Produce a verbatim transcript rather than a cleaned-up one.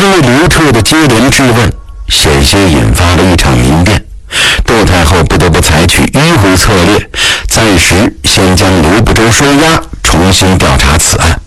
对刘彻的接连质问，险些引发了一场民变。窦太后不得不采取迂回策略，暂时先将刘不周收押，重新调查此案。